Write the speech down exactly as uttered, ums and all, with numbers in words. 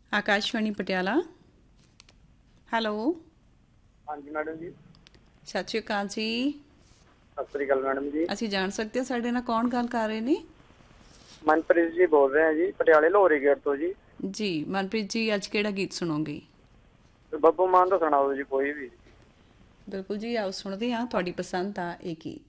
Akashvani Patiala. Hello, ਹਾਂਜੀ madam ਜੀ, ਸਤਿ ਸ਼੍ਰੀ ਅਕਾਲ ਜੀ। ਸਤਿ ਸ੍ਰੀ ਅਕਾਲ ਮੈਡਮ ਜੀ। ਅਸੀਂ ਜਾਣ ਸਕਦੇ ਹਾਂ ਸਾਡੇ ਨਾਲ ਕੌਣ ਗੱਲ ਕਰ ਰਹੇ ਨੇ? ਮਨਪ੍ਰੀਤ ਜੀ ਬੋਲ ਰਹੇ ਹਾਂ ਜੀ, ਪਟਿਆਲੇ ਲੋਹਰੀ ਗੇਟ ਤੋਂ ਜੀ। ਜੀ ਮਨਪ੍ਰੀਤ ਜੀ, ਅੱਜ ਕਿਹੜਾ ਗੀਤ ਸੁਣੋਗੇ? ਬੱਬੂ ਮਾਨ ਦਾ ਸੁਣਾਓ ਜੀ ਕੋਈ ਵੀ। ਬਿਲਕੁਲ ਜੀ, ਆਓ ਸੁਣਦੇ ਹਾਂ ਤੁਹਾਡੀ ਪਸੰਦ ਦਾ ਇਹ ਗੀਤ।